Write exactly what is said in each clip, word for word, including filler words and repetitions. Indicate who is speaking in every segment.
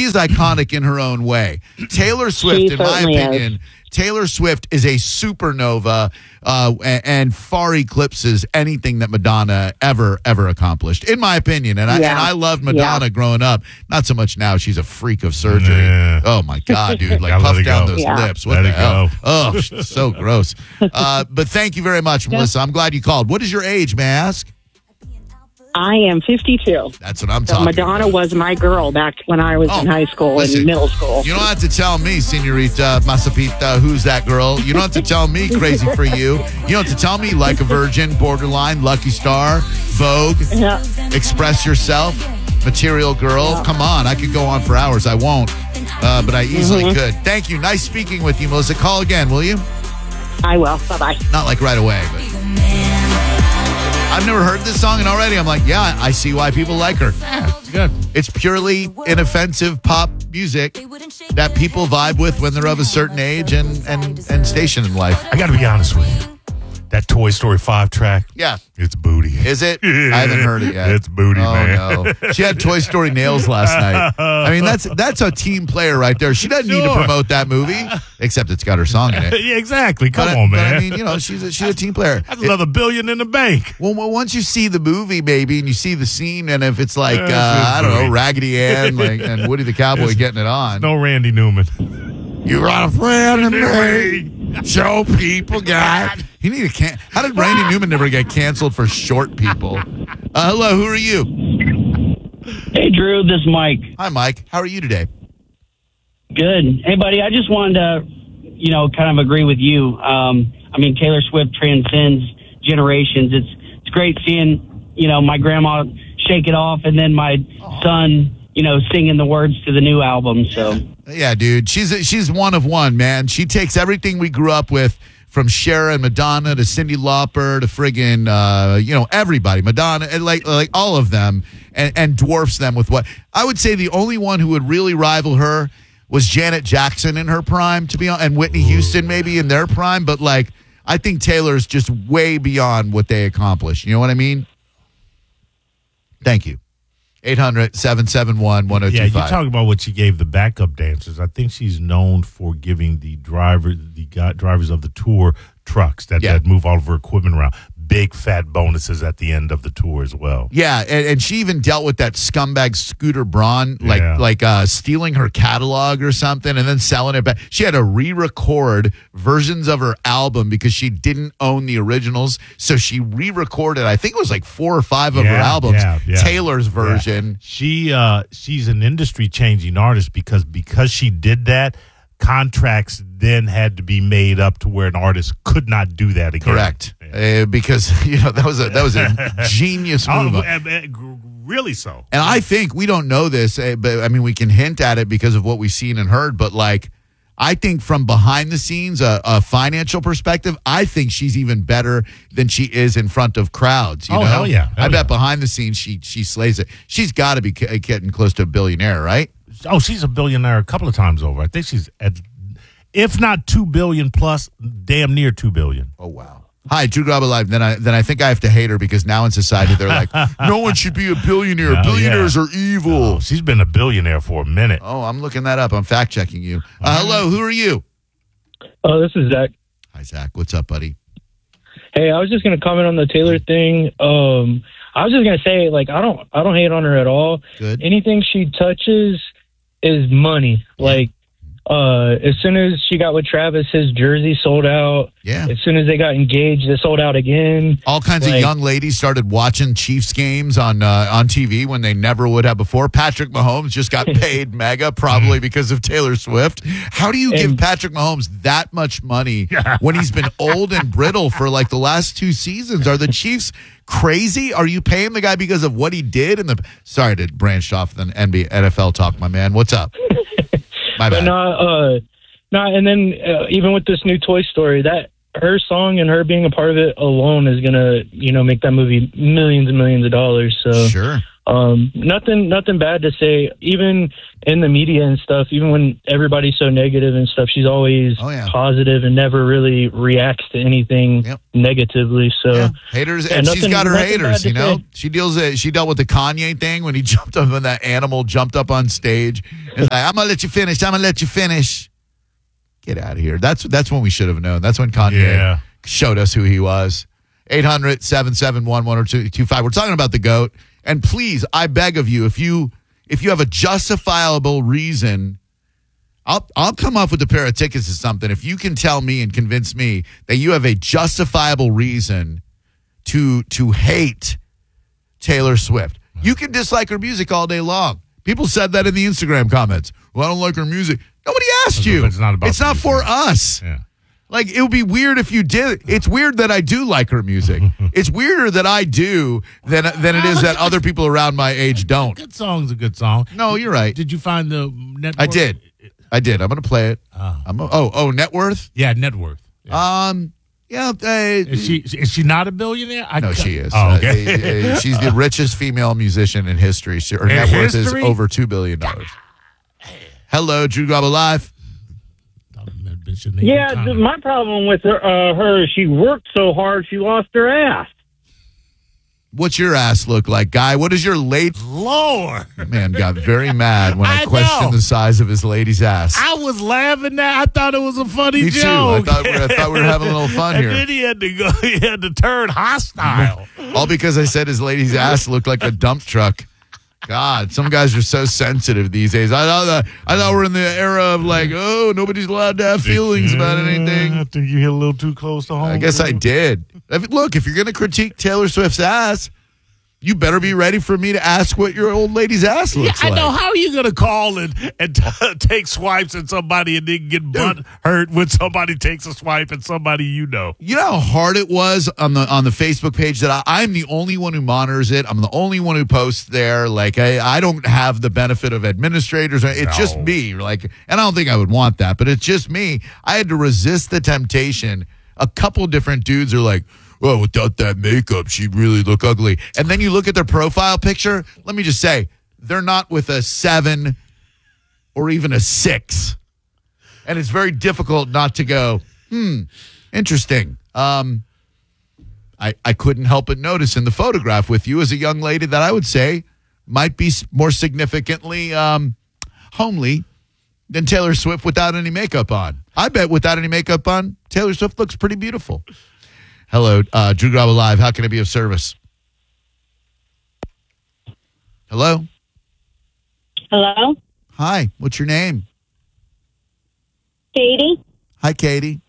Speaker 1: is iconic in her own way. Taylor Swift,
Speaker 2: She
Speaker 1: in my
Speaker 2: certainly
Speaker 1: opinion,
Speaker 2: is.
Speaker 1: Taylor Swift is a supernova uh, and, and far eclipses anything that Madonna ever, ever accomplished, in my opinion. And I,
Speaker 2: Yeah.
Speaker 1: and I loved Madonna
Speaker 2: Yeah.
Speaker 1: growing up. Not so much now. She's a freak of surgery.
Speaker 3: Yeah.
Speaker 1: Oh, my God, dude. Like,
Speaker 3: Gotta let
Speaker 1: puff
Speaker 3: it
Speaker 1: down
Speaker 3: go.
Speaker 1: those
Speaker 2: Yeah.
Speaker 1: lips. What
Speaker 3: Let
Speaker 1: the
Speaker 3: it
Speaker 1: hell?
Speaker 3: go.
Speaker 1: Oh, sh- so gross. Uh, but thank you very much, Melissa. I'm glad you called. What is your age, may I ask?
Speaker 2: I am fifty-two.
Speaker 1: That's what I'm
Speaker 2: So
Speaker 1: talking
Speaker 2: Madonna
Speaker 1: about.
Speaker 2: was my girl back when I was
Speaker 1: Oh,
Speaker 2: in high school
Speaker 1: listen,
Speaker 2: and middle school.
Speaker 1: You don't have to tell me, Senorita Masapita, who's that girl. You don't have to tell me Crazy for You. You don't have to tell me Like a Virgin, Borderline, Lucky Star, Vogue,
Speaker 2: Yeah.
Speaker 1: Express Yourself, Material Girl. Come on, I could go on for hours. I won't, uh, but I easily
Speaker 2: Mm-hmm.
Speaker 1: could. Thank you. Nice speaking with you, Melissa. Call again, will you?
Speaker 2: I will. Bye-bye.
Speaker 1: Not like right away, but I've never heard this song, and already I'm like, yeah, I see why people like her.
Speaker 3: It's good.
Speaker 1: It's purely inoffensive pop music that people vibe with when they're of a certain age and, and, and station in life.
Speaker 3: I got to be honest with you. That Toy Story five track,
Speaker 1: Yeah.
Speaker 3: it's booty.
Speaker 1: Is it? I haven't heard it yet.
Speaker 3: It's booty,
Speaker 1: oh,
Speaker 3: man.
Speaker 1: no. She had Toy Story nails last night. I mean, that's that's a team player right there. She doesn't need to
Speaker 3: Sure.
Speaker 1: promote that movie, except it's got her song in it.
Speaker 3: Yeah, exactly. Come
Speaker 1: But,
Speaker 3: on,
Speaker 1: but
Speaker 3: man.
Speaker 1: I mean, you know, she's a, she's a team player.
Speaker 3: That's another billion in the bank.
Speaker 1: Well, well, once you see the movie, maybe, and you see the scene, and if it's like,
Speaker 3: Yeah,
Speaker 1: uh,
Speaker 3: it's
Speaker 1: I don't know,
Speaker 3: movie.
Speaker 1: Raggedy Ann like, and Woody the Cowboy getting it on.
Speaker 3: No Randy Newman.
Speaker 1: You got a friend in me. Show people got. He need a can. How did Randy Newman never get canceled for short people? Uh, hello, who are you?
Speaker 4: Hey, Drew, this is Mike.
Speaker 1: Hi, Mike. How are you today?
Speaker 4: Good. Hey, buddy, I just wanted to, you know, kind of agree with you. Um, I mean, Taylor Swift transcends generations. It's it's great seeing, you know, my grandma shake it off and then my son, you know, singing the words to the new album. So,
Speaker 1: Yeah, dude. She's a, she's one of one, man. She takes everything we grew up with, from Cher and Madonna to Cyndi Lauper to friggin', uh, you know, everybody, Madonna, and like like all of them, and, and dwarfs them with what I would say the only one who would really rival her was Janet Jackson in her prime, to be honest, and Whitney Houston maybe in their prime. But like, I think Taylor's just way beyond what they accomplished. You know what I mean? Thank you. eight hundred, seven seven one, one oh two five.
Speaker 3: Yeah, you talk about what she gave the backup dancers. I think she's known for giving the driver, the guy, drivers of the tour trucks that,
Speaker 1: Yeah.
Speaker 3: that move all of her equipment around. Big fat bonuses at the end of the tour as well.
Speaker 1: Yeah, and, and she even dealt with that scumbag Scooter Braun, like
Speaker 3: Yeah.
Speaker 1: like uh, stealing her catalog or something, and then selling it back. She had to re-record versions of her album because she didn't own the originals, so she re-recorded. I think it was like four or five of her
Speaker 3: Yeah,
Speaker 1: albums.
Speaker 3: yeah, yeah.
Speaker 1: Taylor's version.
Speaker 3: Yeah. She uh, she's an industry changing artist because because she did that. Contracts then had to be made up to where an artist could not do that again.
Speaker 1: Correct,
Speaker 3: Yeah.
Speaker 1: uh, because you know that was a that was a genius move.
Speaker 3: Oh, uh, uh, really so.
Speaker 1: And I think we don't know this, eh, but I mean, we can hint at it because of what we've seen and heard. But like, I think from behind the scenes, a, a financial perspective, I think she's even better than she is in front of crowds. You
Speaker 3: Oh,
Speaker 1: know?
Speaker 3: hell yeah. Hell
Speaker 1: I bet
Speaker 3: yeah.
Speaker 1: behind the scenes, she she slays it. She's got to be c- getting close to a billionaire, right?
Speaker 3: Oh, she's a billionaire a couple of times over. I think she's at, if not two billion plus, damn near two billion.
Speaker 1: Oh wow. Hi, Drew Garabo Live. Then I then I think I have to hate her because now in society they're like, no one should be a billionaire.
Speaker 3: Oh,
Speaker 1: Billionaires
Speaker 3: yeah.
Speaker 1: are evil.
Speaker 3: Oh, she's been a billionaire for a minute.
Speaker 1: Oh, I'm looking that up. I'm fact checking you. Uh, hello, who are you?
Speaker 5: Oh, this is Zach.
Speaker 1: Hi, Zach. What's up, buddy?
Speaker 5: Hey, I was just gonna comment on the Taylor thing. Um, I was just gonna say, like, I don't, I don't hate on her at all.
Speaker 1: Good.
Speaker 5: Anything she touches is money. Like, uh, as soon as she got with Travis, his jersey sold out.
Speaker 1: Yeah.
Speaker 5: As soon as they got engaged, it sold out again.
Speaker 1: All kinds of
Speaker 5: Like-
Speaker 1: young ladies started watching Chiefs games on uh, on T V when they never would have before. Patrick Mahomes just got paid mega, probably because of Taylor Swift. How do you give
Speaker 5: And-
Speaker 1: Patrick Mahomes that much money when he's been old and brittle for like the last two seasons? Are the Chiefs crazy? Are you paying the guy because of what he did? In the sorry to branch off the N B A N F L talk, my man. What's up? My
Speaker 5: But
Speaker 1: bad.
Speaker 5: no, uh, no, and then uh, even with this new Toy Story, that her song and her being a part of it alone is gonna, you know, make that movie millions and millions of dollars. So,
Speaker 1: Sure.
Speaker 5: Um, nothing, nothing bad to say. Even in the media and stuff, even when everybody's so negative and stuff, she's always
Speaker 1: Oh, yeah.
Speaker 5: positive and never really reacts to anything
Speaker 1: Yep.
Speaker 5: negatively. So
Speaker 1: Yeah. Haters,
Speaker 5: yeah,
Speaker 1: and she's
Speaker 5: nothing-
Speaker 1: got her
Speaker 5: nothing
Speaker 1: haters.
Speaker 5: bad to
Speaker 1: You know,
Speaker 5: say.
Speaker 1: she deals. It, she dealt with the Kanye thing when he jumped up when that animal jumped up on stage. It's like, I'm gonna let you finish. I'm gonna let you finish. Get out of here. That's that's when we should have known. That's when Kanye
Speaker 3: Yeah.
Speaker 1: showed us who he was. eight hundred, seven seven one, one oh two two five. We're talking about the GOAT. And please, I beg of you, if you if you have a justifiable reason, I'll I'll come up with a pair of tickets to something. If you can tell me and convince me that you have a justifiable reason to to hate Taylor Swift. You can dislike her music all day long. People said that in the Instagram comments. Well, I don't like her music. Nobody asked you.
Speaker 3: It's not about
Speaker 1: It's
Speaker 3: the
Speaker 1: not
Speaker 3: music.
Speaker 1: for us.
Speaker 3: Yeah.
Speaker 1: Like, it would be weird if you did. It's weird that I do like her music. It's weirder that I do than than it is that other people around my age don't.
Speaker 3: Good song's a good song.
Speaker 1: No, you're right.
Speaker 3: Did you find the net
Speaker 1: I
Speaker 3: worth?
Speaker 1: did. I did. I'm going to play it.
Speaker 3: Oh.
Speaker 1: I'm a, oh, oh, net worth?
Speaker 3: Yeah, net worth. Yeah.
Speaker 1: Um, yeah. Uh,
Speaker 3: is she is she not a billionaire? I
Speaker 1: no,
Speaker 3: cut-
Speaker 1: she is.
Speaker 3: Oh, okay.
Speaker 1: Uh, uh, she's the richest female musician in history. She, her
Speaker 3: In
Speaker 1: net worth
Speaker 3: history?
Speaker 1: is over two billion dollars. Hello, Drew Garbo Live.
Speaker 6: Yeah, th- my problem with her, uh, her is she worked so hard she lost her ass.
Speaker 1: What's your ass look like, guy? What is your late
Speaker 3: Lord?
Speaker 1: man got very mad when I,
Speaker 3: I
Speaker 1: questioned
Speaker 3: know.
Speaker 1: the size of his lady's ass.
Speaker 3: I was laughing at. I thought it was a funny
Speaker 1: Me too.
Speaker 3: joke.
Speaker 1: I thought we were, I thought we were having a little fun
Speaker 3: and
Speaker 1: here.
Speaker 3: then he had to go. He had to turn hostile.
Speaker 1: All because I said his lady's ass looked like a dump truck. God, some guys are so sensitive these days. I thought that, I thought we're in the era of like, oh, nobody's allowed to have feelings about
Speaker 3: I
Speaker 1: anything.
Speaker 3: think you hit a little too close to home.
Speaker 1: I guess I did. If, look, if you're going to critique Taylor Swift's ass, you better be ready for me to ask what your old lady's ass
Speaker 3: Yeah,
Speaker 1: looks
Speaker 3: I
Speaker 1: like.
Speaker 3: know. How are you going to call and, and t- take swipes at somebody and then get butt hurt when somebody takes a swipe at somebody you know?
Speaker 1: You know how hard it was on the on the Facebook page that I, I'm the only one who monitors it. I'm the only one who posts there. Like I, I don't have the benefit of administrators. It's just
Speaker 3: No.
Speaker 1: me. Like, and I don't think I would want that, but it's just me. I had to resist the temptation. A couple different dudes are like, "Well, without that makeup, she'd really look ugly." And then you look at their profile picture. Let me just say, they're not with a seven or even a six, and it's very difficult not to go, "Hmm, interesting." Um, I, I couldn't help but notice in the photograph with you as a young lady that I would say might be s- more significantly um, homely than Taylor Swift without any makeup on. I bet without any makeup on, Taylor Swift looks pretty beautiful. Hello, uh, Drew Garbo Live. How can I be of service? Hello?
Speaker 7: Hello,
Speaker 1: Hi, what's your name?
Speaker 7: Katie.
Speaker 1: Hi, Katie.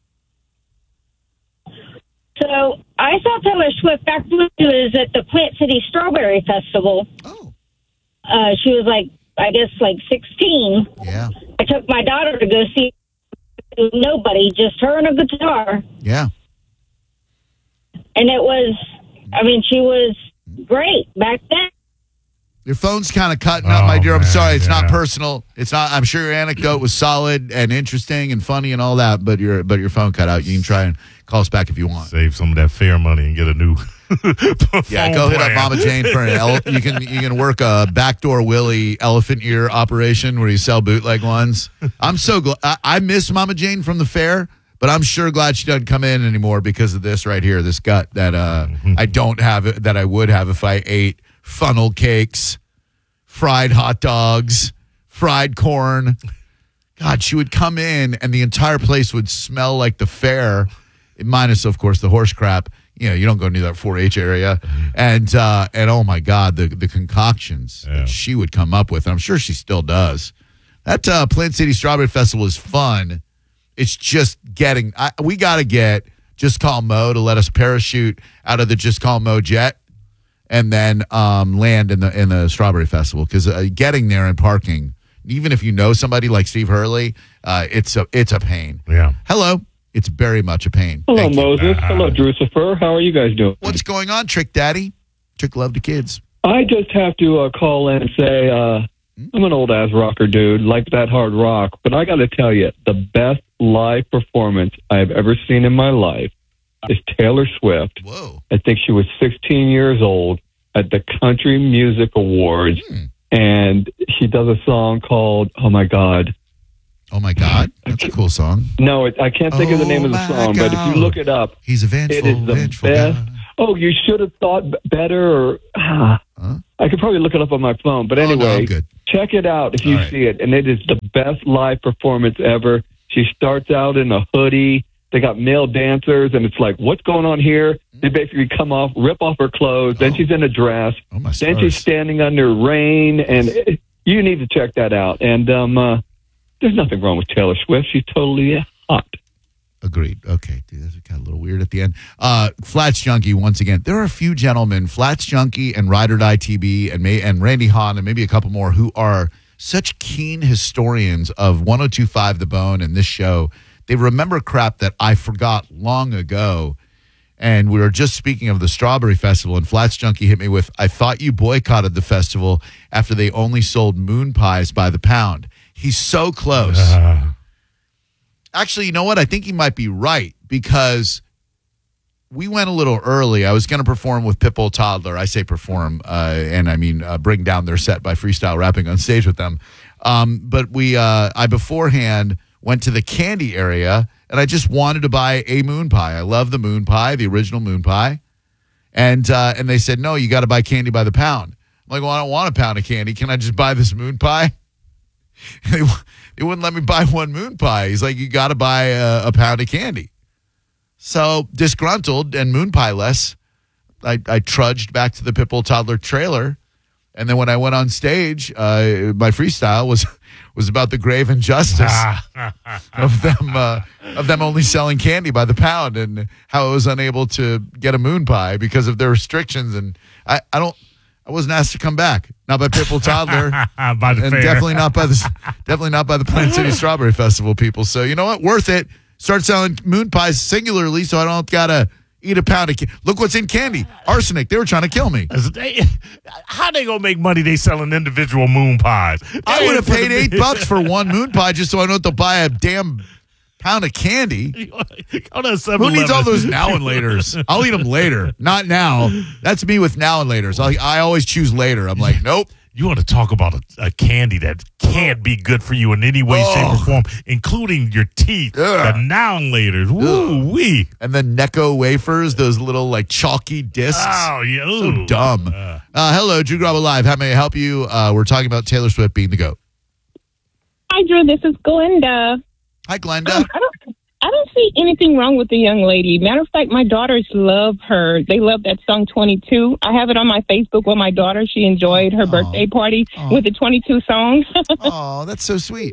Speaker 7: So I saw Taylor Swift back when she was at the Plant City Strawberry Festival.
Speaker 1: Oh,
Speaker 7: Uh, she was like, I guess, like sixteen.
Speaker 1: yeah,
Speaker 7: I took my daughter to go see nobody, just her and a guitar.
Speaker 1: yeah.
Speaker 7: And it was, I mean, she was great back then.
Speaker 1: Your phone's kind of cutting up,
Speaker 3: Oh,
Speaker 1: my dear. I'm
Speaker 3: man,
Speaker 1: sorry. It's not
Speaker 3: yeah.
Speaker 1: personal. It's not. I'm sure your anecdote was solid and interesting and funny and all that, but your but your phone cut out. You can try and call us back if you want.
Speaker 3: Save some of that fair money and get a new.
Speaker 1: Yeah,
Speaker 3: phone
Speaker 1: go hit up
Speaker 3: plan.
Speaker 1: Mama Jane for an ele- you can you can work a backdoor Willie elephant ear operation where you sell bootleg ones. I'm so glad I, I miss Mama Jane from the fair, but I'm sure glad she doesn't come in anymore because of this right here, this gut that uh, I don't have that I would have if I ate funnel cakes, fried hot dogs, fried corn. God, she would come in and the entire place would smell like the fair, minus of course the horse crap. You know, you don't go near that four H area, and uh, and oh my God, the the concoctions
Speaker 3: Yeah.
Speaker 1: that she would come up with, and I'm sure she still does. That uh, Plant City Strawberry Festival is fun. It's just getting. I, we got to get Just Call Mo to let us parachute out of the Just Call Mo jet, and then um, land in the in the Strawberry Festival because uh, getting there and parking, even if you know somebody like Steve Hurley, uh, it's a it's a pain.
Speaker 3: Yeah.
Speaker 1: Hello. It's very much a pain.
Speaker 6: Hello,
Speaker 1: Thank you.
Speaker 6: Moses. Hello, Drucifer. How are you guys doing?
Speaker 1: What's going on, Trick Daddy? Trick love to kids.
Speaker 6: I just have to uh, call in and say uh, I'm an old ass rocker, dude, like that hard rock. But I got to tell you, the best live performance I've ever seen in my life is Taylor Swift.
Speaker 1: Whoa.
Speaker 6: I think she was sixteen years old, at the Country Music Awards,
Speaker 1: Hmm.
Speaker 6: and she does a song called "Oh My God."
Speaker 1: Oh my God, that's a cool song.
Speaker 6: No, it, I can't think of the name of the
Speaker 1: Oh, my
Speaker 6: song, but if
Speaker 1: God.
Speaker 6: you look it up,
Speaker 1: He's a vengeful,
Speaker 6: it is the
Speaker 1: vengeful
Speaker 6: best.
Speaker 1: guy.
Speaker 6: Oh, you should have thought b- better. Or ah,
Speaker 1: Huh?
Speaker 6: I could probably look it up on my phone. But
Speaker 1: Oh, no,
Speaker 6: anyway,
Speaker 1: I'm good.
Speaker 6: check it out if you
Speaker 1: All right.
Speaker 6: see it, and it is the best live performance ever. She starts out in a hoodie. They got male dancers, and it's like, what's going on here? They basically come off, rip off her clothes. Then
Speaker 1: Oh.
Speaker 6: she's in a dress.
Speaker 1: Oh my
Speaker 6: Then she's
Speaker 1: stars.
Speaker 6: standing under rain, and it, you need to check that out. And um, uh, there's nothing wrong with Taylor Swift. She's totally hot.
Speaker 1: Agreed. Okay, dude, that got a little weird at the end. Uh, Flats Junkie, once again, there are a few gentlemen, Flats Junkie and Ride or Die T B and May, and Randy Hahn and maybe a couple more who are such keen historians of one oh two point five The Bone and this show. They remember crap that I forgot long ago. And we were just speaking of the Strawberry Festival, and Flats Junkie hit me with, I thought you boycotted the festival after they only sold moon pies by the pound. He's so close.
Speaker 3: Uh,
Speaker 1: Actually, you know what? I think he might be right because we went a little early. I was going to perform with Pitbull Toddler. I say perform, uh, and I mean uh, bring down their set by freestyle rapping on stage with them. Um, but we, uh, I beforehand went to the candy area, and I just wanted to buy a moon pie. I love the moon pie, the original moon pie. And uh, and they said, no, you got to buy candy by the pound. I'm like, well, I don't want a pound of candy. Can I just buy this moon pie? They, they wouldn't let me buy one moon pie. He's like, you got to buy a, a pound of candy. So disgruntled and moon pie less, I, I trudged back to the Pitbull Toddler trailer. And then when I went on stage, uh, my freestyle was was about the grave injustice of them uh, of them only selling candy by the pound and how I was unable to get a moon pie because of their restrictions. And I, I don't I wasn't asked to come back. Not by Pitbull Toddler.
Speaker 3: by the
Speaker 1: and
Speaker 3: fair.
Speaker 1: definitely not by the definitely not by the Plant City Strawberry Festival people. So you know what? Worth it. Start selling moon pies singularly, so I don't gotta eat a pound of candy. Look what's in candy: arsenic. They were trying to kill me.
Speaker 3: They, how they gonna make money? They selling individual moon pies.
Speaker 1: I
Speaker 3: They
Speaker 1: would have
Speaker 3: put
Speaker 1: paid
Speaker 3: the-
Speaker 1: eight bucks for one moon pie just so I don't have to buy a damn pound of candy.
Speaker 3: Go to
Speaker 1: Who needs all
Speaker 3: 7-Eleven.
Speaker 1: those now and laters? I'll eat them later. Not now. That's me with now and laters. I, I always choose later. I'm like, nope.
Speaker 3: You want to talk about a, a candy that can't be good for you in any way,
Speaker 1: Oh.
Speaker 3: shape, or form, including your teeth.
Speaker 1: Ugh.
Speaker 3: The noun laters. Woo wee.
Speaker 1: And then Necco wafers, those little like chalky discs.
Speaker 3: Oh, yeah.
Speaker 1: So
Speaker 3: Ooh.
Speaker 1: dumb.
Speaker 3: Uh,
Speaker 1: Uh, hello, Drew Grabo Live. How may I help you? Uh, we're talking about Taylor Swift being the GOAT.
Speaker 8: Hi, Drew. This is Glenda.
Speaker 1: Hi, Glenda.
Speaker 8: Um, I don't, I don't see anything wrong with the young lady. Matter of fact, my daughters love her. They love that song twenty-two. I have it on my Facebook with my daughter. She enjoyed her
Speaker 1: Aw.
Speaker 8: birthday party
Speaker 1: Aw.
Speaker 8: with the twenty-two song.
Speaker 1: Oh, that's so sweet.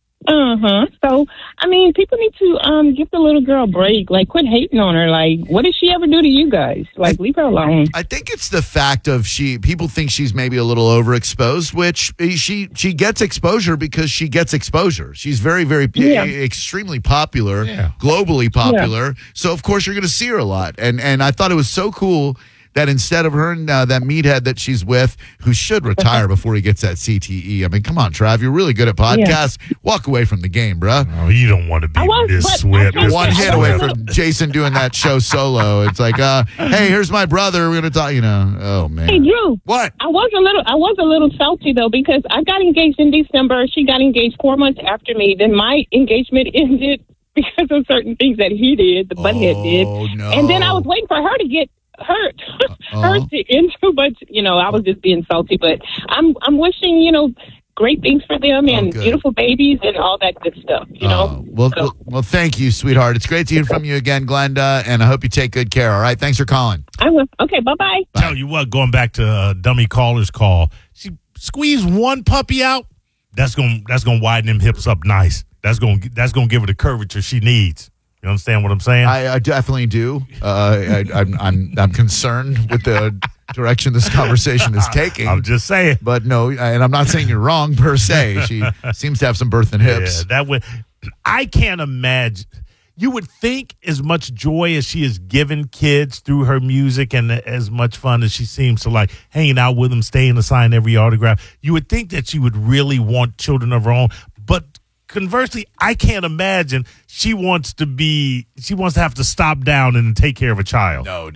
Speaker 8: Uh huh. So, I mean, people need to um give the little girl a break. Like, quit hating on her. Like, what did she ever do to you guys? Like, leave her alone.
Speaker 1: I think it's the fact of she. People think she's maybe a little overexposed, which she she gets exposure because she gets exposure. She's very very
Speaker 8: Yeah.
Speaker 1: extremely popular,
Speaker 3: Yeah.
Speaker 1: globally popular. So of course you're going to see her a lot. And and I thought it was so cool that instead of her and uh, that meathead that she's with, who should retire before he gets that C T E. I mean, come on, Trav, you're really good at podcasts. Walk away from the game, bruh.
Speaker 3: oh, you don't want to be
Speaker 8: I was-
Speaker 3: this
Speaker 8: but
Speaker 3: swift.
Speaker 8: I can't
Speaker 3: this
Speaker 1: One
Speaker 8: say-
Speaker 1: hit
Speaker 8: I
Speaker 1: away
Speaker 8: was a
Speaker 1: from Jason doing that show solo. It's like, uh, hey, here's my brother. We're gonna talk. You know, oh man.
Speaker 8: Hey, Drew.
Speaker 1: What?
Speaker 8: I was a little, I was a little salty though because I got engaged in December. She got engaged four months after me. Then my engagement ended because of certain things that he did, the butthead did.
Speaker 1: Oh no.
Speaker 8: And then I was waiting for her to get hurt,
Speaker 1: Uh-oh.
Speaker 8: hurt to into, but you know, I was just being salty. But I'm, I'm wishing you know great things for them and
Speaker 1: good.
Speaker 8: beautiful babies and all that good stuff. You know.
Speaker 1: Oh, well,
Speaker 8: So-
Speaker 1: well, well, thank you, sweetheart. It's great to hear from you again, Glenda, and I hope you take good care. All right, thanks for calling.
Speaker 8: I will. Okay. Bye bye.
Speaker 3: Tell you what, going back to uh, dummy caller's call, she squeezed one puppy out. That's gonna that's gonna widen them hips up nice. That's gonna that's gonna give her the curvature she needs. You understand what I'm saying?
Speaker 1: I, I definitely do. Uh, I, I'm, I'm, I'm concerned with the direction this conversation is taking.
Speaker 3: I'm just saying.
Speaker 1: But no, and I'm not saying you're wrong per se. She seems to have some birth and hips.
Speaker 3: Yeah, that would. I can't imagine. You would think as much joy as she has given kids through her music and as much fun as she seems to like hanging out with them, staying to sign every autograph, you would think that she would really want children of her own. But conversely, I can't imagine she wants to be, she wants to have to stop down and take care of a child.
Speaker 1: No, dude.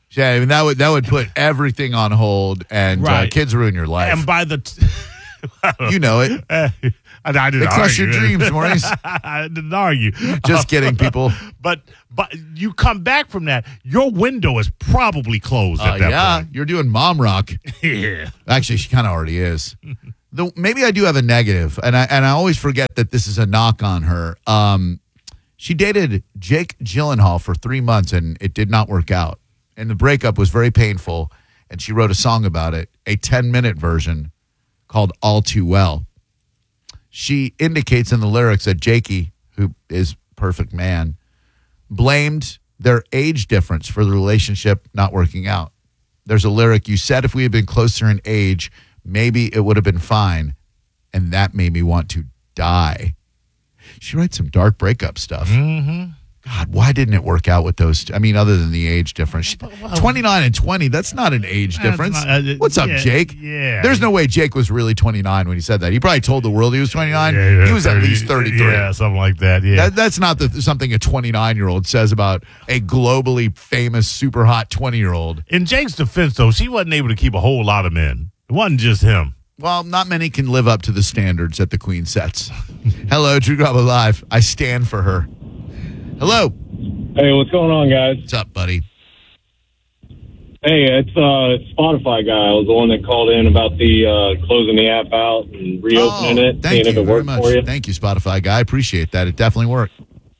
Speaker 1: Yeah, I mean that would that would put everything on hold, and uh,
Speaker 3: Right.
Speaker 1: kids ruin your life.
Speaker 3: And by the, t-
Speaker 1: You know it.
Speaker 3: I, I didn't
Speaker 1: They crush your
Speaker 3: argue.
Speaker 1: dreams, Maurice.
Speaker 3: I didn't argue.
Speaker 1: Just kidding, people.
Speaker 3: But but you come back from that, your window is probably closed
Speaker 1: Uh,
Speaker 3: at that
Speaker 1: yeah,
Speaker 3: point.
Speaker 1: you're doing mom rock.
Speaker 3: Yeah.
Speaker 1: Actually, she kind of already is. The, maybe I do have a negative, and I and I always forget that this is a knock on her. Um, she dated Jake Gyllenhaal for three months, and it did not work out. And the breakup was very painful, and she wrote a song about it, a ten-minute version called All Too Well. She indicates in the lyrics that Jakey, who is perfect man, blamed their age difference for the relationship not working out. There's a lyric, you said if we had been closer in age, maybe it would have been fine, and that made me want to die. She writes some dark breakup stuff.
Speaker 3: Mm-hmm.
Speaker 1: God, why didn't it work out with those two? I mean, other than the age difference. She- twenty-nine and twenty, that's not an age
Speaker 3: That's
Speaker 1: difference.
Speaker 3: not- uh,
Speaker 1: What's up,
Speaker 3: yeah,
Speaker 1: Jake?
Speaker 3: yeah.
Speaker 1: There's no way Jake was really twenty-nine when he said that. He probably told the world he was twenty-nine.
Speaker 3: Yeah, yeah,
Speaker 1: he was
Speaker 3: thirty
Speaker 1: at least thirty-three.
Speaker 3: Yeah, something like that. Yeah.
Speaker 1: That, that's not the, something a twenty-nine-year-old says about a globally famous, super hot twenty-year-old.
Speaker 3: In Jake's defense, though, she wasn't able to keep a whole lot of men. It wasn't just him.
Speaker 1: Well, not many can live up to the standards that the Queen sets. Hello, Drew Garabo Live. I stand for her. Hello.
Speaker 9: Hey, what's going on, guys?
Speaker 1: What's up, buddy?
Speaker 9: Hey, it's uh Spotify guy. I was the one that called in about the uh, closing the app out and reopening
Speaker 1: Oh,
Speaker 9: it,
Speaker 1: thank
Speaker 9: seeing if
Speaker 1: you
Speaker 9: it
Speaker 1: very
Speaker 9: worked
Speaker 1: much.
Speaker 9: for you.
Speaker 1: Thank you, Spotify guy. I appreciate that. It definitely worked.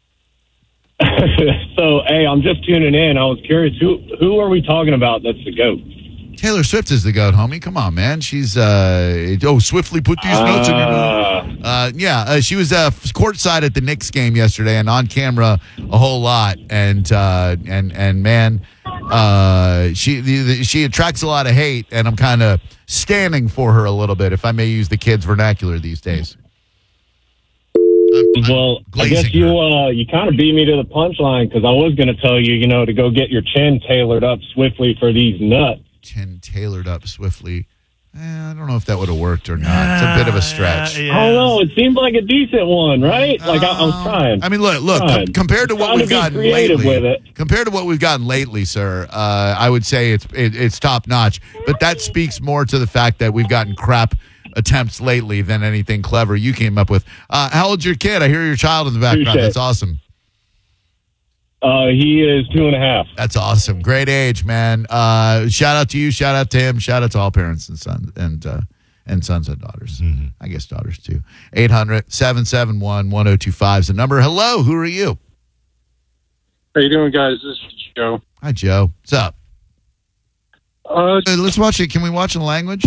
Speaker 9: So, hey, I'm just tuning in. I was curious, who who are we talking about that's the GOAT?
Speaker 1: Taylor Swift is the goat, homie. Come on, man. She's uh oh, swiftly put these notes in your
Speaker 9: Uh,
Speaker 1: Uh, yeah, uh, she was uh, courtside at the Knicks game yesterday, and on camera a whole lot. And uh, and and man, uh, she the, the, she attracts a lot of hate, and I'm kind of standing for her a little bit, if I may use the kids' vernacular these days. I'm- I'm
Speaker 9: well, I
Speaker 1: glazing
Speaker 9: guess you
Speaker 1: her.
Speaker 9: uh, you kind of beat me to the punchline because I was going to tell you, you know, to go get your chin tailored up swiftly for these nuts.
Speaker 1: Chin tailored up swiftly. Eh, I don't know if that would have worked or not. It's a bit of a stretch.
Speaker 3: Yeah,
Speaker 9: I don't know. It seemed like a decent one, right? Like I, I was
Speaker 1: Um,
Speaker 9: trying.
Speaker 1: I mean, look, look.
Speaker 9: Trying.
Speaker 1: Com- compared to what
Speaker 9: Trying
Speaker 1: we've
Speaker 9: to be
Speaker 1: gotten
Speaker 9: creative
Speaker 1: lately,
Speaker 9: with it.
Speaker 1: compared to what we've gotten lately, sir, uh, I would say it's it, it's top notch. But that speaks more to the fact that we've gotten crap attempts lately than anything clever you came up with. Uh, how old's your kid? I hear your child in the background.
Speaker 9: Touche.
Speaker 1: That's awesome.
Speaker 9: Uh, he is two and a half.
Speaker 1: That's awesome. Great age, man. Uh, shout out to you. Shout out to him. Shout out to all parents and sons and uh, and sons and daughters.
Speaker 3: Mm-hmm.
Speaker 1: I guess daughters too. eight hundred, seven seven one, one oh two five is the number. Hello. Who are you?
Speaker 9: How you doing, guys? This is Joe.
Speaker 1: Hi, Joe. What's up?
Speaker 9: Uh,
Speaker 1: Hey, let's watch it. Can we watch in language?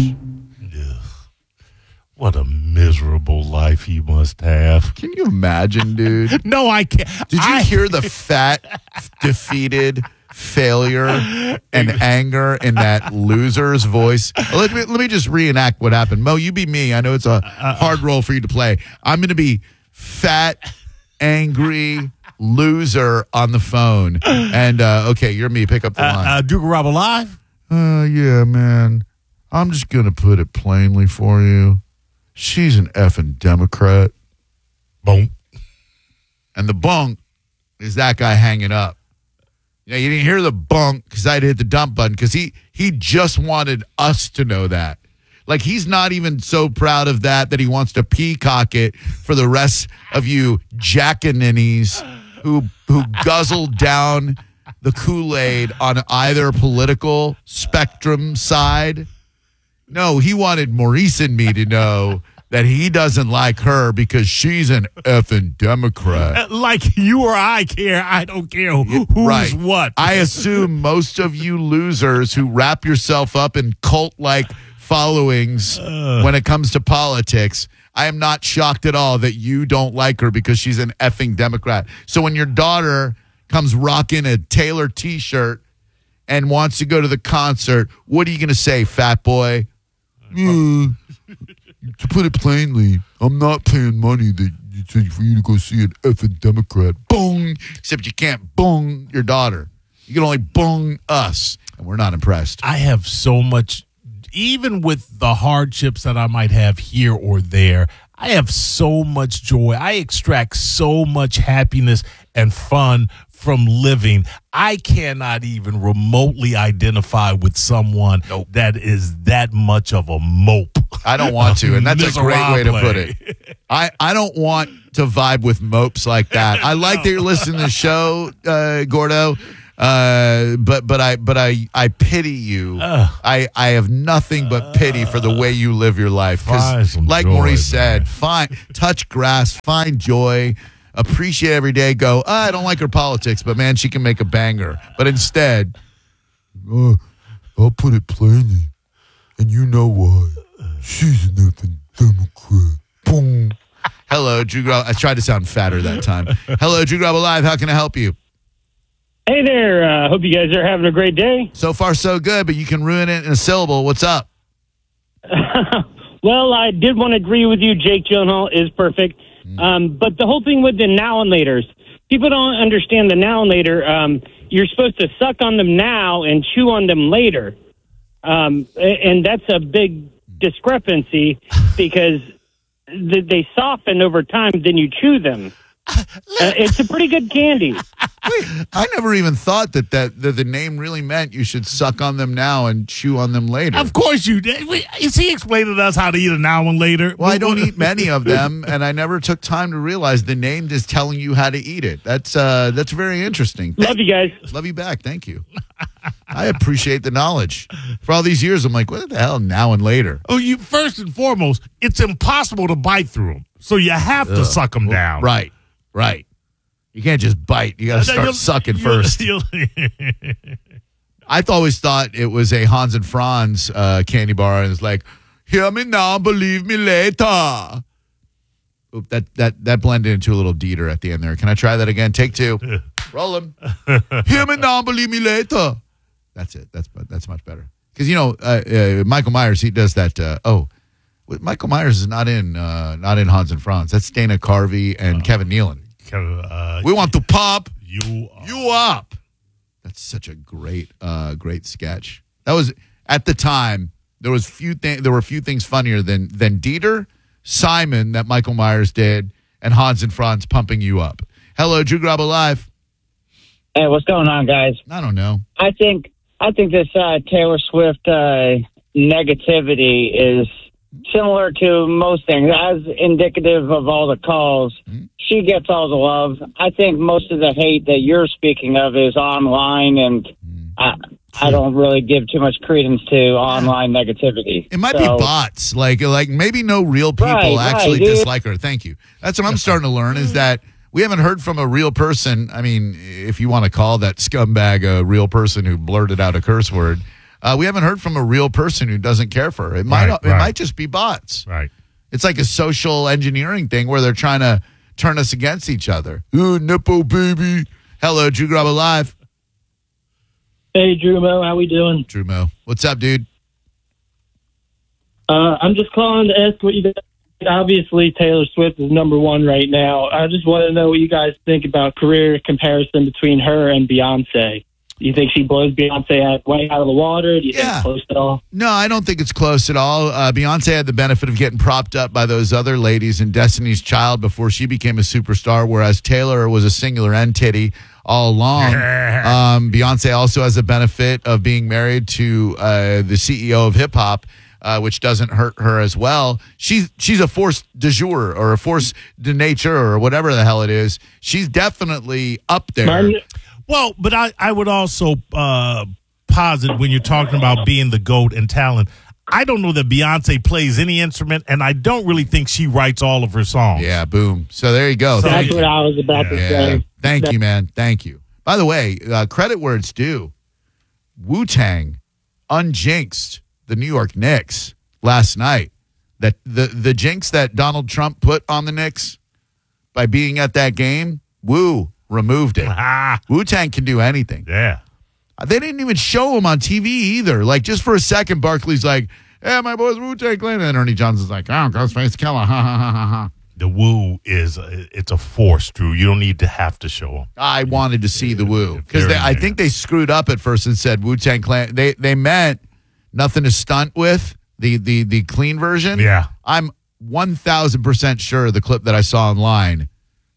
Speaker 3: What a miserable life he must have.
Speaker 1: Can you imagine, dude?
Speaker 3: No, I can't.
Speaker 1: Did you
Speaker 3: I,
Speaker 1: hear the fat, defeated failure and anger in that loser's voice? Let me let me just reenact what happened. Mo, you be me. I know it's a hard role for you to play. I'm going to be fat, angry loser on the phone. And uh, okay, you're me. Pick up the
Speaker 3: Uh,
Speaker 1: line.
Speaker 3: uh, Duke Rob alive?
Speaker 1: Uh, yeah, man. I'm just going to put it plainly for you. She's an effing Democrat.
Speaker 3: Boom.
Speaker 1: And the bunk is that guy hanging up. You know, you didn't hear the bunk because I had hit the dump button because he, he just wanted us to know that. Like, he's not even so proud of that that he wants to peacock it for the rest of you jackaninnies who, who guzzled down the Kool-Aid on either political spectrum side. No, he wanted Maurice and me to know that he doesn't like her because she's an effing Democrat.
Speaker 3: Uh, like you or I care. I don't care who, who's
Speaker 1: Right.
Speaker 3: what.
Speaker 1: I assume most of you losers who wrap yourself up in cult-like followings when it comes to politics, I am not shocked at all that you don't like her because she's an effing Democrat. So when your daughter comes rocking a Taylor T-shirt and wants to go to the concert, what are you going to say, fat boy? Mm, to put it plainly, I'm not paying money that for you to go see an effing Democrat. Boom. Except you can't boom your daughter. You can only boom us, and we're not impressed.
Speaker 3: I have so much, even with the hardships that I might have here or there, I have so much joy. I extract so much happiness and fun from living. I cannot even remotely identify with someone
Speaker 1: Nope.
Speaker 3: that is that much of a mope.
Speaker 1: I don't want to, and that's a great way to put
Speaker 3: Miserable.
Speaker 1: it. I, I don't want to vibe with mopes like that. I like that you're listening to the show, uh, Gordo, uh, but but I but I I pity you.
Speaker 3: Ugh.
Speaker 1: I I have nothing but pity for the way you live your life.
Speaker 3: Find
Speaker 1: Because,
Speaker 3: some
Speaker 1: like
Speaker 3: joy,
Speaker 1: Maurice said,
Speaker 3: man.
Speaker 1: find touch grass, find joy. Appreciate every day. Go, "Ah, I don't like her politics, but man, she can make a banger. But instead, uh, I'll put it plainly, and you know why. She's an effing Democrat. Boom. Hello, Drew Grab. I tried to sound fatter that time. Hello, Drew Grab Live. How can I help you?
Speaker 10: Hey there. Uh, hope you guys are having a great day.
Speaker 1: So far, so good, but you can ruin it in a syllable. What's up?
Speaker 10: Well, I did want to agree with you. Jake Gyllenhaal is perfect. Um, but the whole thing with the now and laters, people don't understand the now and later. Um, you're supposed to suck on them now and chew on them later. Um, a- and that's a big discrepancy because th- they soften over time, then you chew them. Uh, it's a pretty good candy.
Speaker 1: Wait, I never even thought that, that, that the name really meant you should suck on them now and chew on them later.
Speaker 3: Of course you did. Wait, Is he explaining to us how to eat a now and later?
Speaker 1: Well, I don't eat many of them, and I never took time to realize the name is telling you how to eat it. That's uh, that's very interesting.
Speaker 10: Love you guys.
Speaker 1: Love you back. Thank you. I appreciate the knowledge. For all these years, I'm like, what the hell, now and later?
Speaker 3: Oh, you first and foremost, it's impossible to bite through them, so you have to suck them down.
Speaker 1: Right, right. You can't just bite. You got to start
Speaker 3: You'll-
Speaker 1: sucking
Speaker 3: you'll-
Speaker 1: first.
Speaker 3: you'll-
Speaker 1: I've always thought it was a Hans and Franz uh, candy bar, and it's like, hear me now, believe me later. Oop, that that that blended into a little Dieter at the end there. Can I try that again? Take two. Roll him. Hear me now, believe me later. That's it. That's that's much better. Because you know, uh, uh, Michael Myers, he does that. Uh, oh, Michael Myers is not in uh, not in Hans and Franz. That's Dana Carvey and Kevin Nealon.
Speaker 3: Uh,
Speaker 1: We want to pop
Speaker 3: you are.
Speaker 1: you up. That's such a great, uh, great sketch. That was at the time. There was few things. There were a few things funnier than than Dieter, Simon that Michael Myers did, and Hans and Franz pumping you up. Hello, Drew Grab Live.
Speaker 11: Hey, what's going on, guys?
Speaker 1: I don't know.
Speaker 11: I think I think this uh, Taylor Swift uh, negativity is similar to most things, as indicative of all the calls.
Speaker 1: Mm-hmm.
Speaker 11: She gets all the love. I think most of the hate that you're speaking of is online, and
Speaker 1: Mm-hmm.
Speaker 11: I, I don't really give too much credence to online negativity.
Speaker 1: It might
Speaker 11: So-
Speaker 1: be bots, like like maybe no real people
Speaker 11: Right, right,
Speaker 1: actually
Speaker 11: dude.
Speaker 1: dislike her. Thank you. That's what I'm starting to learn is that we haven't heard from a real person. I mean, if you want to call that scumbag a real person who blurted out a curse word, uh, we haven't heard from a real person who doesn't care for her. It might
Speaker 3: Right,
Speaker 1: it
Speaker 3: right.
Speaker 1: might just be bots.
Speaker 3: Right.
Speaker 1: It's like a social engineering thing where they're trying to turn us against each other. Ooh, nipple baby. Hello, Drew Grab Live.
Speaker 12: Hey, Drew Mo, how we doing?
Speaker 1: Drew Mo, what's up, dude?
Speaker 12: Uh, I'm just calling to ask what you guys. Obviously, Taylor Swift is number one right now. I just want to know what you guys think about career comparison between her and Beyonce. Do you think she blows Beyonce out, way out of the water? Do you think
Speaker 1: Yeah.
Speaker 12: it's close at all?
Speaker 1: No, I don't think it's close at all. Uh, Beyonce had the benefit of getting propped up by those other ladies in Destiny's Child before she became a superstar, whereas Taylor was a singular entity all along. um, Beyonce also has the benefit of being married to uh, the C E O of hip hop, uh, which doesn't hurt her as well. She's she's a force de jour or a force de nature or whatever the hell it is. She's definitely up there.
Speaker 12: Martin,
Speaker 3: Well, but I, I would also uh, posit when you're talking about being the GOAT and talent, I don't know that Beyonce plays any instrument, and I don't really think she writes all of her songs.
Speaker 1: Yeah, boom. So there you go.
Speaker 12: that's
Speaker 1: Thank you.
Speaker 12: what I was about to
Speaker 1: Yeah.
Speaker 12: say.
Speaker 1: Thank you, man. Thank you. By the way, uh, credit where it's due. Wu-Tang unjinxed the New York Knicks last night. That the the jinx that Donald Trump put on the Knicks by being at that game, Wu removed it.
Speaker 3: Ah,
Speaker 1: Wu-Tang can do anything.
Speaker 3: yeah.
Speaker 1: They didn't even show him on T V either. Like, just for a second, Barkley's like, yeah, my boy's Wu-Tang Clan. And Ernie Johnson's like, oh, Ghostface Killer. Ha, ha, ha, ha, ha.
Speaker 3: The Woo is a, it's a force, Drew. You don't need to have to show them.
Speaker 1: I wanted to see the Wu because
Speaker 3: Very
Speaker 1: I
Speaker 3: nice.
Speaker 1: think they screwed up at first and said Wu-Tang Clan. They they meant nothing to stunt with, the the the clean version.
Speaker 3: Yeah.
Speaker 1: I'm one thousand percent sure the clip that I saw online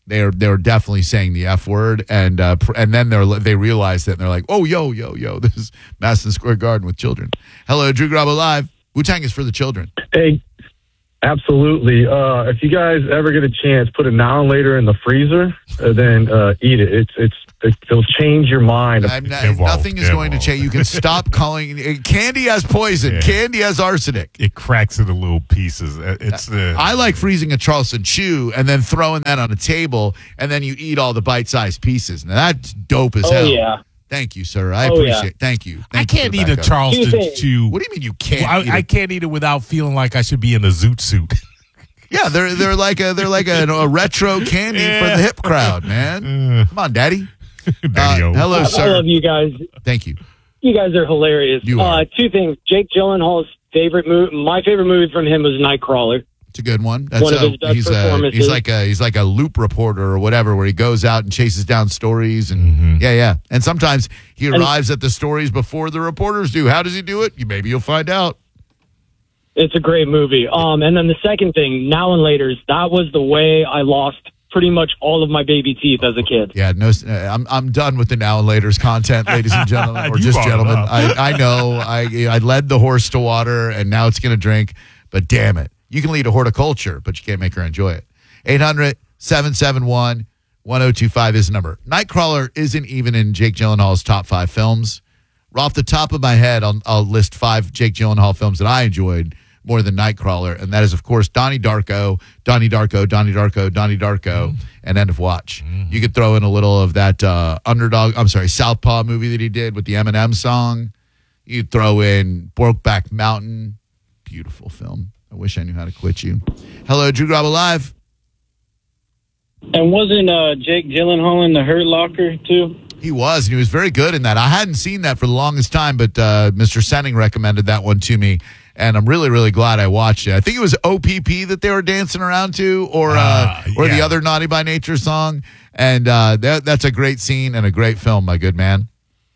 Speaker 1: They are they're definitely saying the F word, and uh, pr- and then they're they realize that and they're like, oh yo yo yo, this is Madison Square Garden with children. Hello, Drew Garabo Live. Wu-Tang is for the children.
Speaker 6: Hey, absolutely. Uh, if you guys ever get a chance, put it now and later in the freezer, uh, then uh, eat it. It's it's it, it'll change your mind.
Speaker 1: I'm not, nothing is going to change. You can stop calling candy has poison.
Speaker 3: Yeah.
Speaker 1: Candy has arsenic.
Speaker 3: It cracks into little pieces. It's uh,
Speaker 1: I like freezing a Charleston Chew and then throwing that on a table, and then you eat all the bite-sized pieces. Now that's dope as
Speaker 12: Oh,
Speaker 1: hell.
Speaker 12: yeah.
Speaker 1: Thank you, sir. I
Speaker 12: Oh,
Speaker 1: appreciate
Speaker 12: yeah.
Speaker 1: it. Thank you.
Speaker 3: I
Speaker 1: Thank you
Speaker 3: can't
Speaker 1: for
Speaker 3: eat
Speaker 1: the
Speaker 3: a
Speaker 1: backup.
Speaker 3: Charleston
Speaker 12: Tuesday.
Speaker 3: Chew.
Speaker 1: What do you mean you can't?
Speaker 3: Well,
Speaker 1: eat
Speaker 3: I, I
Speaker 1: it?
Speaker 3: can't eat it without feeling like I should be in a zoot suit.
Speaker 1: Yeah, they're they're like a they're like a, a retro candy for the hip crowd, man. Come on, Daddy. Uh, hello,
Speaker 12: I
Speaker 1: sir.
Speaker 12: love you guys.
Speaker 1: Thank you.
Speaker 12: You guys are hilarious.
Speaker 1: You are.
Speaker 12: Uh, two things. Jake Gyllenhaal's favorite movie, my favorite movie from him was Nightcrawler.
Speaker 1: It's a good one. That's
Speaker 12: One of
Speaker 1: a,
Speaker 12: his best
Speaker 1: he's a,
Speaker 12: performances.
Speaker 1: he's like a he's like a loop reporter or whatever, where he goes out and chases down stories and yeah, yeah. And sometimes he arrives at the stories before the reporters do. How does he do it? You maybe you'll find out.
Speaker 12: It's a great movie. Um, and then the second thing, Now and Later's, that was the way I lost pretty much all of my baby teeth as a kid.
Speaker 1: Yeah, no, uh, I'm I'm done with the Now and Later's content, ladies and gentlemen, or
Speaker 3: You
Speaker 1: just
Speaker 3: brought it
Speaker 1: gentlemen.
Speaker 3: up.
Speaker 1: I I know I I led the horse to water, and now it's going to drink. But damn it, you can lead a horticulture, but you can't make her enjoy it. eight hundred, seven seven one, one oh two five is the number. Nightcrawler isn't even in Jake Gyllenhaal's top five films. Off the top of my head, I'll, I'll list five Jake Gyllenhaal films that I enjoyed more than Nightcrawler, and that is, of course, Donnie Darko, Donnie Darko, Donnie Darko, Donnie Darko, mm. and End of Watch. Mm. You could throw in a little of that uh, Underdog, I'm sorry, Southpaw movie that he did with the Eminem song. You throw in Brokeback Mountain. Beautiful film. I wish I knew how to quit you. Hello, Drew Garabo Live.
Speaker 10: And wasn't uh, Jake Gyllenhaal in The Hurt Locker, too?
Speaker 1: He was, and he was very good in that. I hadn't seen that for the longest time, but uh, Mister Senning recommended that one to me, and I'm really, really glad I watched it. I think it was O P P that they were dancing around to, or uh, uh, or yeah. the other Naughty by Nature song, and uh, that, that's a great scene and a great film, my good man.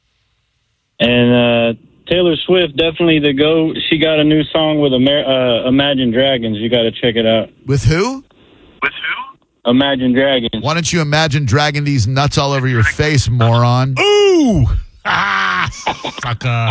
Speaker 10: And uh, Taylor Swift, definitely the go. She got a new song with Amer- uh, Imagine Dragons. You got to check it out.
Speaker 1: With who?
Speaker 10: With who? Imagine Dragons.
Speaker 1: Why don't you imagine dragging these nuts all over your face, moron?
Speaker 3: Ooh! Ah, sucker.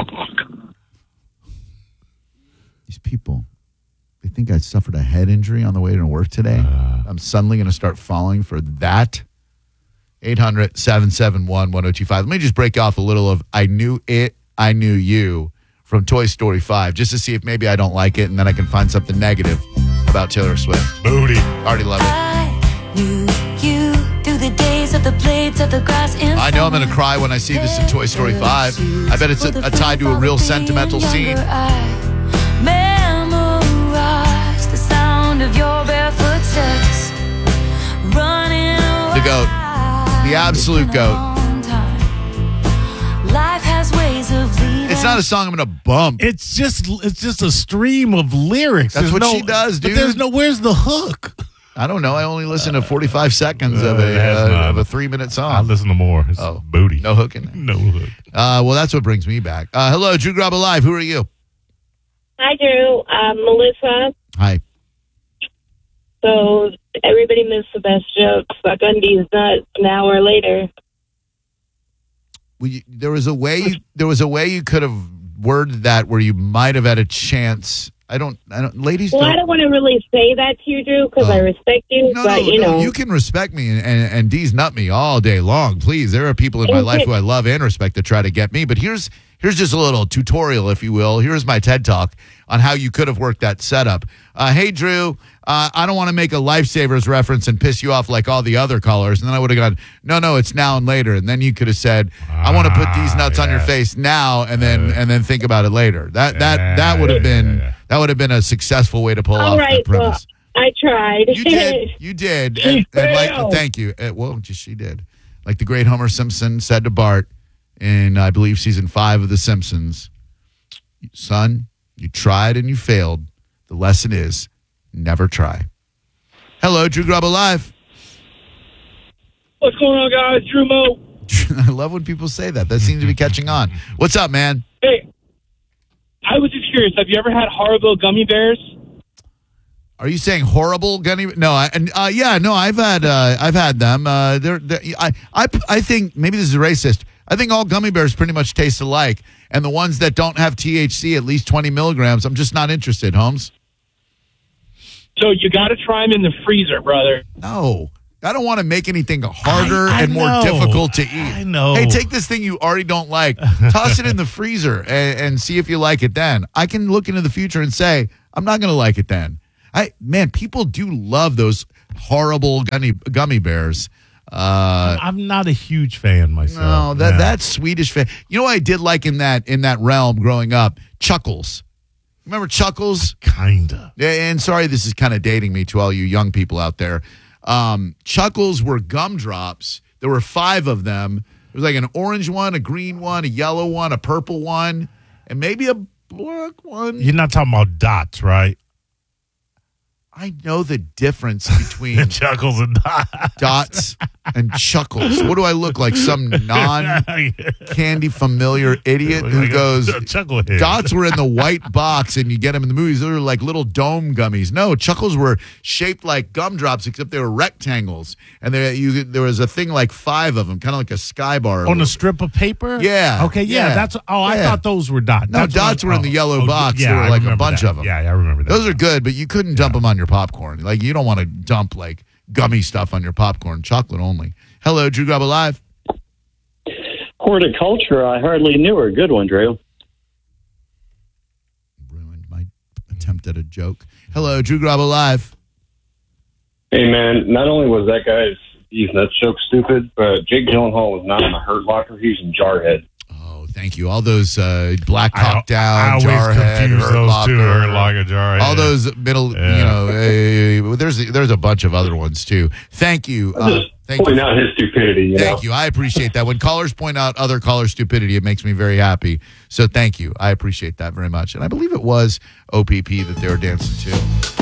Speaker 1: These people, they think I suffered a head injury on the way to work today. Uh, I'm suddenly going to start falling for that. eight hundred, seven seven one, one oh two five. Let me just break off a little of I Knew It, I Knew You from Toy Story five, just to see if maybe I don't like it, and then I can find something negative about Taylor Swift.
Speaker 3: Booty.
Speaker 1: Already love it.
Speaker 13: Knew you through the days of the blades of the grass in
Speaker 1: I know I'm going to cry when I see this in Toy Story five. I bet it's a, a tied to a real sentimental scene.
Speaker 13: Memorize the sound of your bare footsteps running
Speaker 1: The GOAT. The absolute GOAT.
Speaker 13: Life has ways of leading.
Speaker 1: It's not a song I'm going to bump.
Speaker 3: It's just it's just a stream of lyrics.
Speaker 1: That's
Speaker 3: There's
Speaker 1: what
Speaker 3: no,
Speaker 1: she does, dude.
Speaker 3: But there's no, where's the hook?
Speaker 1: I don't know. I only listen to forty-five seconds
Speaker 3: Uh,
Speaker 1: of a
Speaker 3: that's
Speaker 1: uh,
Speaker 3: not-
Speaker 1: of a three minute song.
Speaker 3: I listen to more. It's
Speaker 1: Oh.
Speaker 3: booty.
Speaker 1: No hook in there.
Speaker 3: No hook.
Speaker 1: Uh, well, that's what brings me back. Uh, hello, Drew Garabo Live. Who are you?
Speaker 7: Hi, Drew. Um, Melissa.
Speaker 1: Hi.
Speaker 7: So everybody missed the best joke. Suck undies nuts an hour later.
Speaker 1: Well, you, there was a way. You, there was a way you could have worded that where you might have had a chance. I don't. I don't. Ladies.
Speaker 7: Well,
Speaker 1: don't,
Speaker 7: I don't want to really say that to you, Drew, because
Speaker 1: Oh.
Speaker 7: I respect you.
Speaker 1: No,
Speaker 7: but
Speaker 1: no,
Speaker 7: you
Speaker 1: no.
Speaker 7: know,
Speaker 1: You can respect me and, and, and D's nut me all day long. Please. There are people in my life who I love and respect that try to get me. But here's here's just a little tutorial, if you will. Here's my TED Talk on how you could have worked that setup. Uh, hey, Drew, uh, I don't want to make a Lifesavers reference and piss you off like all the other callers. And then I would have gone, no, no, it's now and later. And then you could have said, I want to put these nuts on your
Speaker 3: yeah.
Speaker 1: face now and then and then think about it later. That that that would have
Speaker 3: Yeah,
Speaker 1: been
Speaker 3: yeah, yeah.
Speaker 1: that would have been a successful way to pull
Speaker 7: all
Speaker 1: off
Speaker 7: right.
Speaker 1: that premise.
Speaker 7: Well, I tried.
Speaker 1: You did. You did.
Speaker 7: She
Speaker 1: And, and like,
Speaker 7: failed.
Speaker 1: thank you. Uh, well, just she did. Like the great Homer Simpson said to Bart in, I believe, season five of The Simpsons, son, you tried and you failed. The lesson is never try. Hello, Drew Garabo Live.
Speaker 12: What's going on, guys? Drew Mo.
Speaker 1: I love when people say that. That seems to be catching on. What's up, man?
Speaker 12: Hey, I was just curious. Have you ever had Haribo gummy bears?
Speaker 1: Are you saying horrible gummy? No, I, and uh, yeah, no, I've had uh, I've had them. Uh, they're, they're, I I I think maybe this is racist. I think all gummy bears pretty much taste alike, and the ones that don't have T H C at least twenty milligrams, I'm just not interested. Holmes.
Speaker 12: So you got to try them in the freezer, brother.
Speaker 1: No. I don't want to make anything harder
Speaker 3: I, I
Speaker 1: and more
Speaker 3: know.
Speaker 1: difficult to eat.
Speaker 3: I know.
Speaker 1: Hey, take this thing you already don't like, toss it in the freezer, and, and see if you like it then. I can look into the future and say, I'm not going to like it then. I Man, people do love those horrible gummy, gummy bears. Uh,
Speaker 3: I'm not a huge fan myself.
Speaker 1: no, that
Speaker 3: Yeah.
Speaker 1: that's Swedish fan. You know what I did like in that in that realm growing up? Chuckles. Remember Chuckles?
Speaker 3: Kinda.
Speaker 1: Yeah, and sorry, this is kind of dating me to all you young people out there. Um, Chuckles were gumdrops. There were five of them. It was like an orange one, a green one, a yellow one, a purple one, and maybe a black one.
Speaker 3: You're not talking about dots, right?
Speaker 1: I know the difference between
Speaker 3: Chuckles and dots.
Speaker 1: dots and chuckles. What do I look like? Some non-candy familiar idiot who
Speaker 3: Like a-
Speaker 1: goes,
Speaker 3: a chucklehead.
Speaker 1: dots were in the white box and you get them in the movies. They were like little dome gummies. No, chuckles were shaped like gumdrops, except they were rectangles. And there, you, there was a thing like five of them, kind of like a sky bar.
Speaker 3: On a strip of paper?
Speaker 1: Yeah.
Speaker 3: Okay, yeah.
Speaker 1: Yeah.
Speaker 3: That's oh, I
Speaker 1: Yeah.
Speaker 3: thought those were dots.
Speaker 1: No,
Speaker 3: That's what
Speaker 1: dots
Speaker 3: I-
Speaker 1: were in the
Speaker 3: oh,
Speaker 1: yellow
Speaker 3: oh,
Speaker 1: box.
Speaker 3: Yeah,
Speaker 1: There were
Speaker 3: I
Speaker 1: like a
Speaker 3: remember
Speaker 1: bunch
Speaker 3: that.
Speaker 1: of them.
Speaker 3: Yeah, I remember that.
Speaker 1: Those are good, but you couldn't dump them on your popcorn. Like, you don't want to dump, like, gummy stuff on your popcorn. Chocolate only. Hello, Drew Grub Alive.
Speaker 14: Horticulture, I hardly knew her. Good one, Drew.
Speaker 1: Ruined my attempt at a joke. Hello, Drew Grub Alive.
Speaker 9: Hey, man, not only was that guy's Heath Nuts joke stupid, but Jake Gyllenhaal was not in the Hurt Locker. He was in Jarhead.
Speaker 1: Oh, thank you. All those uh, Black
Speaker 3: I-
Speaker 1: Hawk Down,
Speaker 3: I always
Speaker 1: Jarhead,
Speaker 3: confuse
Speaker 1: Hurt
Speaker 3: those
Speaker 1: Locker,
Speaker 3: two, Hurt Locker, Jarhead.
Speaker 1: all those middle,
Speaker 3: Yeah.
Speaker 1: you know, uh, there's there's a bunch of other ones too. Thank you. Uh,
Speaker 9: Just
Speaker 1: thank
Speaker 9: point
Speaker 1: you.
Speaker 9: out his stupidity. You
Speaker 1: Thank
Speaker 9: know?
Speaker 1: you. I appreciate that. When callers point out other callers' stupidity, it makes me very happy. So thank you. I appreciate that very much. And I believe it was O P P that they were dancing to.